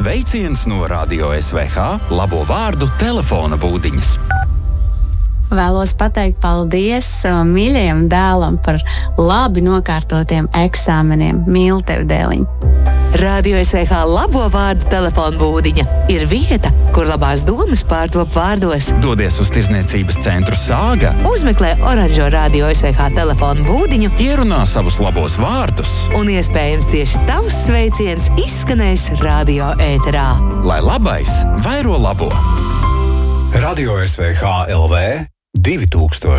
Sveiciens no Radio SVH labo vārdu telefona būdiņas. Vēlos pateikt paldies savam mīļajam dēlam par labi nokārtotiem eksāmeniem. Mīlu tevi, dēliņ! Radio SVH labo vārdu telefona būdiņa ir vieta, kur labās domas pārtop vārdos. Dodies uz Tirzniecības centru Sāga, Uzmeklē oranžo Radio SVH telefona būdiņu, ierunā savus labos vārdus, un iespējams tieši tavs sveiciens izskanēs radio ēterā. lai labais vairo labo. Radio SVH LV 2000.